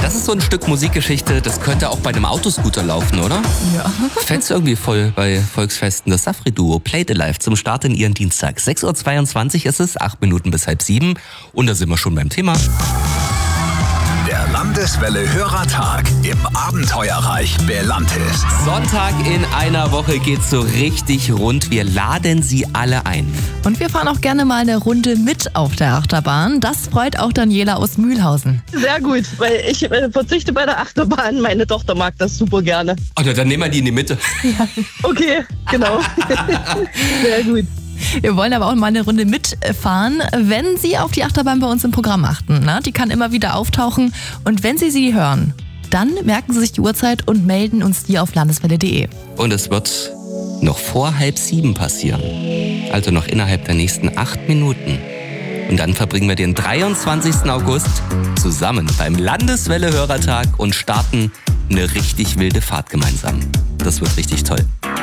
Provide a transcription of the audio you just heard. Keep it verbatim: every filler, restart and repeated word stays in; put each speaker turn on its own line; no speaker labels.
Das ist so ein Stück Musikgeschichte, das könnte auch bei einem Autoscooter laufen, oder?
Ja.
Fällt's irgendwie voll bei Volksfesten. Das Safri-Duo Play It Alive zum Start in ihren Dienstag. sechs Uhr zweiundzwanzig ist es, acht Minuten bis halb sieben. Und da sind wir schon beim Thema.
Der Landeswelle Hörertag im Abenteuerreich Belantis.
Sonntag in einer Woche geht's so richtig rund. Wir laden Sie alle ein.
Und wir fahren auch gerne mal eine Runde mit auf der Achterbahn. Das freut auch Daniela aus Mühlhausen.
Sehr gut, weil ich äh, verzichte bei der Achterbahn. Meine Tochter mag das super gerne.
Oder dann nehmen wir die in die Mitte.
Okay, genau. Sehr gut.
Wir wollen aber auch mal eine Runde mitfahren, wenn Sie auf die Achterbahn bei uns im Programm achten. Na? Die kann immer wieder auftauchen. Und wenn Sie sie hören, dann merken Sie sich die Uhrzeit und melden uns die auf landeswelle punkt de.
Und es wird noch vor halb sieben passieren. Also noch innerhalb der nächsten acht Minuten. Und dann verbringen wir den dreiundzwanzigsten August zusammen beim Landeswelle Hörertag und starten eine richtig wilde Fahrt gemeinsam. Das wird richtig toll.